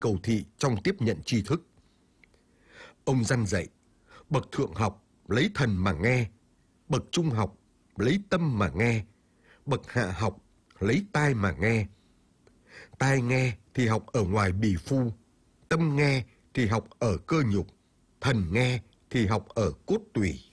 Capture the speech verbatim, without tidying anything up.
cầu thị trong tiếp nhận tri thức. Ông răn dạy, bậc thượng học lấy thần mà nghe, bậc trung học lấy tâm mà nghe, bậc hạ học lấy tai mà nghe. Tai nghe thì học ở ngoài bì phu, tâm nghe thì học ở cơ nhục, thần nghe thì học ở cốt tủy.